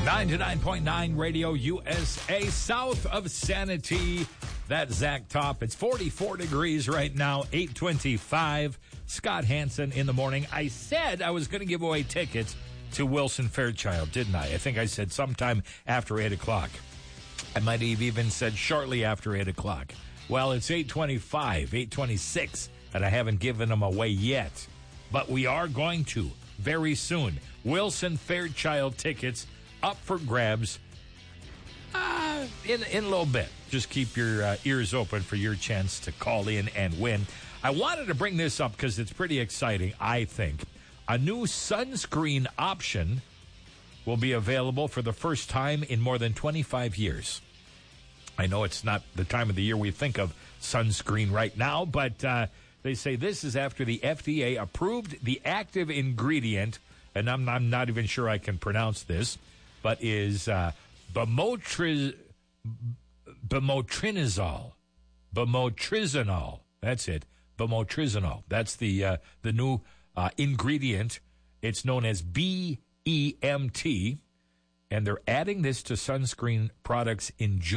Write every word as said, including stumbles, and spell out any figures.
ninety-nine point nine Radio U S A, south of Sanity. That's Zach Top. It's forty-four degrees right now, eight twenty-five. Scott Hansen in the morning. I said I was going to give away tickets to Wilson Fairchild, didn't I? I think I said sometime after eight o'clock. I might have even said shortly after eight o'clock. Well, it's eight twenty-five, eight twenty-six, and I haven't given them away yet. But we are going to very soon. Wilson Fairchild tickets up for grabs uh, in, in a little bit. Just keep your uh, ears open for your chance to call in and win. I wanted to bring this up because it's pretty exciting, I think. A new sunscreen option will be available for the first time in more than twenty-five years. I know it's not the time of the year we think of sunscreen right now, but uh, they say this is after the F D A approved the active ingredient, and I'm, I'm not even sure I can pronounce this, but is uh, bamotri- bamotrinazole. Bamotrizanol. That's it. Bamotrizanol. That's the uh, the new uh, ingredient. It's known as B E M T, and they're adding this to sunscreen products in June.